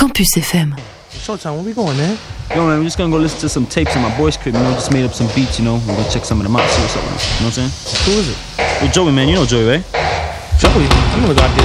Campus FM. Showtime, where we going, man? Yo, man, we're just gonna go listen to some tapes in my boy's crib, just made up some beats, We're gonna check some of them out, see what's up with them. You know what I'm saying? Who is it? Well, Joey, man, you know Joey, right? Joey. I know the guy did